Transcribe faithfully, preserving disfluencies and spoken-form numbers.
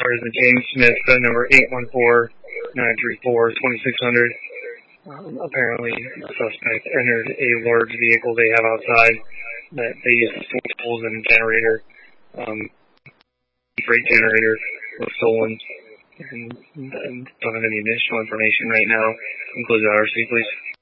the James Smith, uh, number eight one four, nine three four, two six zero zero. Um, apparently, the suspect entered a large vehicle they have outside that they used to store tools and a generator. Um, freight generator was stolen, and, and don't have any additional information right now. Includes the R C, please.